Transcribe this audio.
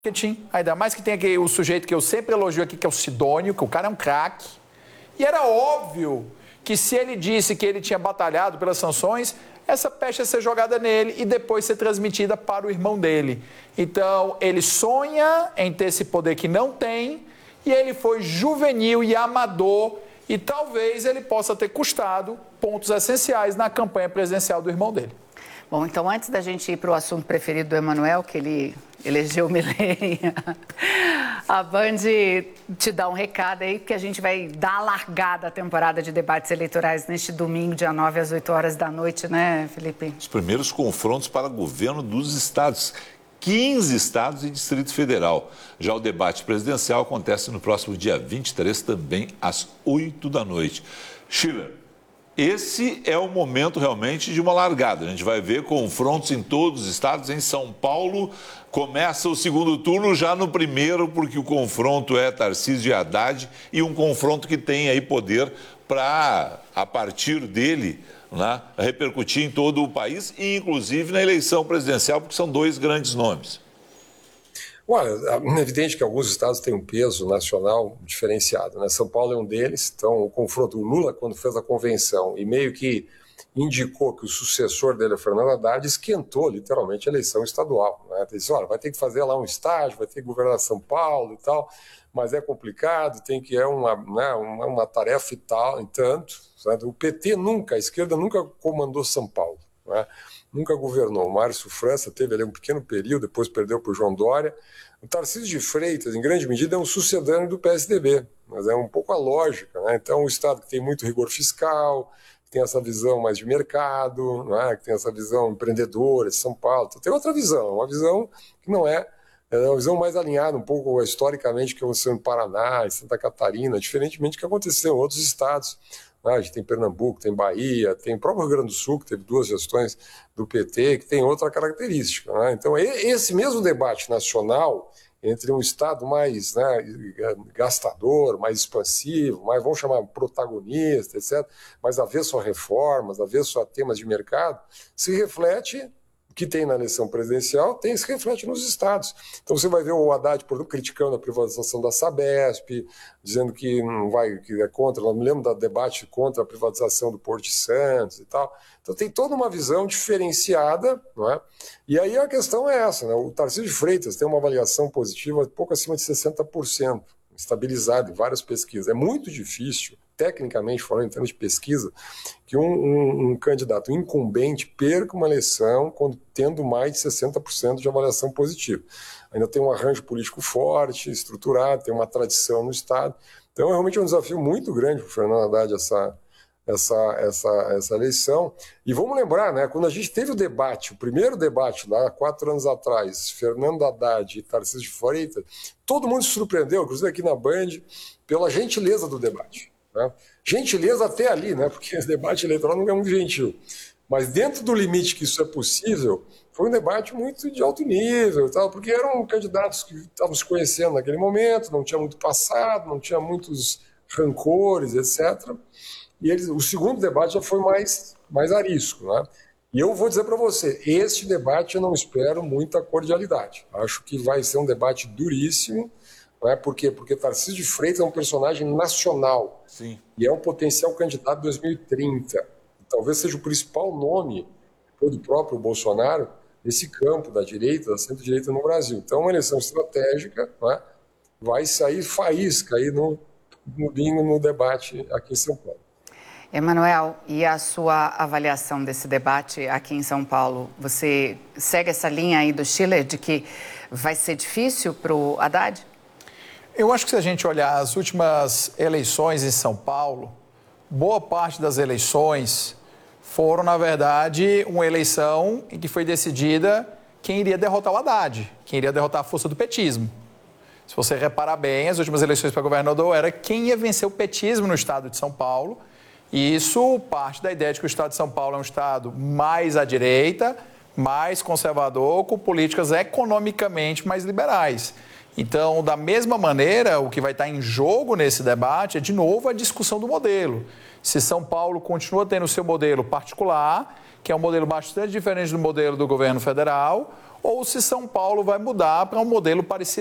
marketing, ainda mais que tem aqui o sujeito que eu sempre elogio aqui, que é o Sidônio, que o cara é um craque. E era óbvio que se ele disse que ele tinha batalhado pelas sanções, essa peste ia ser jogada nele e depois ser transmitida para o irmão dele. Então, ele sonha em ter esse poder que não tem, e ele foi juvenil e amador, e talvez ele possa ter custado pontos essenciais na campanha presidencial do irmão dele. Bom, então antes da gente ir para o assunto preferido do Emanuel, que ele elegeu Milei, a Band te dá um recado aí, porque a gente vai dar a largada à temporada de debates eleitorais neste domingo, dia 9, às 8 horas da noite, né, Felipe? Os primeiros confrontos para governo dos estados. 15 estados e Distrito Federal. Já o debate presidencial acontece no próximo dia 23, também às 8 da noite. Schiller, esse é o momento realmente de uma largada. A gente vai ver confrontos em todos os estados. Em São Paulo, começa o segundo turno já no primeiro, porque o confronto é Tarcísio e Haddad, e um confronto que tem aí poder para, a partir dele, né, repercutir em todo o país e, inclusive, na eleição presidencial, porque são dois grandes nomes. Olha, é evidente que alguns estados têm um peso nacional diferenciado, né? São Paulo é um deles, então o confronto do Lula, quando fez a convenção e meio que indicou que o sucessor dele, Fernando Haddad, esquentou literalmente a eleição estadual, né? Ele disse, olha, vai ter que fazer lá um estágio, vai ter que governar São Paulo e tal, mas é complicado, é uma tarefa e tal, e tanto. Sabe? O PT nunca, a esquerda nunca comandou São Paulo, né? Nunca governou. O Márcio França teve ali um pequeno período, depois perdeu para o João Dória. O Tarcísio de Freitas, em grande medida, é um sucedâneo do PSDB, mas é um pouco a lógica, né? Então, um estado que tem muito rigor fiscal, que tem essa visão mais de mercado, né? Que tem essa visão empreendedora de São Paulo, então, tem outra visão, uma visão que não é uma visão mais alinhada um pouco historicamente que aconteceu em Paraná, em Santa Catarina, diferentemente do que aconteceu em outros estados. A gente tem Pernambuco, tem Bahia, tem o próprio Rio Grande do Sul, que teve duas gestões do PT, que tem outra característica, né? Então, esse mesmo debate nacional entre um Estado mais, né, gastador, mais expansivo, mais, vamos chamar, protagonista, etc., mais avesso a reformas, avesso a temas de mercado, se reflete... O que tem na eleição presidencial se reflete nos estados. Então você vai ver o Haddad, por exemplo, criticando a privatização da Sabesp, dizendo que não vai, que é contra, não me lembro do debate contra a privatização do Porto de Santos e tal. Então tem toda uma visão diferenciada, não é? E aí a questão é essa, né? O Tarcísio de Freitas tem uma avaliação positiva pouco acima de 60%, estabilizado em várias pesquisas. É muito difícil, tecnicamente falando, em termos de pesquisa, que um candidato incumbente perca uma eleição tendo mais de 60% de avaliação positiva. Ainda tem um arranjo político forte, estruturado, tem uma tradição no Estado. Então, realmente é um desafio muito grande para o Fernando Haddad essa eleição. E vamos lembrar, né, quando a gente teve o primeiro debate lá, 4 anos atrás, Fernando Haddad e Tarcísio de Freitas, todo mundo se surpreendeu, inclusive aqui na Band, pela gentileza do debate. Né? Gentileza até ali, né? Porque esse debate eleitoral não é muito gentil. Mas dentro do limite que isso é possível, foi um debate muito de alto nível, e tal, porque eram candidatos que estavam se conhecendo naquele momento, não tinha muito passado, não tinha muitos rancores, etc. E o segundo debate já foi mais arisco, né? E eu vou dizer para você, este debate eu não espero muita cordialidade. Acho que vai ser um debate duríssimo. Não é? Por quê? Porque Tarcísio de Freitas é um personagem nacional. Sim. E é um potencial candidato de 2030. Talvez seja o principal nome do próprio Bolsonaro nesse campo da direita, da centro-direita no Brasil. Então, uma eleição estratégica, não é? Vai sair faísca aí no debate aqui em São Paulo. Emanuel, e a sua avaliação desse debate aqui em São Paulo? Você segue essa linha aí do Schiller de que vai ser difícil para o Haddad? Eu acho que se a gente olhar as últimas eleições em São Paulo, boa parte das eleições foram, na verdade, uma eleição em que foi decidida quem iria derrotar o Haddad, quem iria derrotar a força do petismo. Se você reparar bem, as últimas eleições para governador era quem ia vencer o petismo no estado de São Paulo. E isso parte da ideia de que o estado de São Paulo é um estado mais à direita, mais conservador, com políticas economicamente mais liberais. Então, da mesma maneira, o que vai estar em jogo nesse debate é, de novo, a discussão do modelo. Se São Paulo continua tendo o seu modelo particular, que é um modelo bastante diferente do modelo do governo federal, ou se São Paulo vai mudar para um modelo parecido